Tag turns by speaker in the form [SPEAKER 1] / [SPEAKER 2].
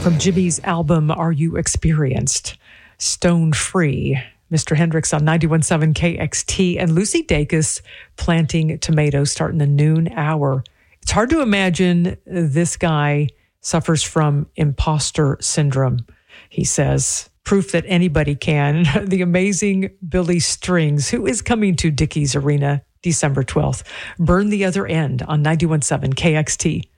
[SPEAKER 1] From Jimmy's album, Are You Experienced? Stone Free. Mr. Hendrix on 91.7 KXT, and Lucy Dacus, Planting Tomatoes, starting the noon hour. It's hard to imagine this guy suffers from imposter syndrome, he says. Proof that anybody can. The amazing Billy Strings, who is coming to Dickies Arena December 12th. Burn the Other End on 91.7 KXT.